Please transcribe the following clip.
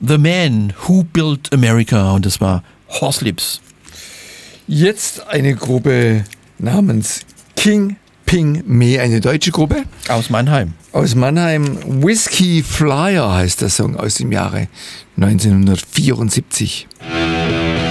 The Man Who Built America und das war Horselips. Jetzt eine Gruppe namens King Ping Me, eine deutsche Gruppe. Aus Mannheim. Aus Mannheim. Whiskey Flyer heißt der Song aus dem Jahre 1974.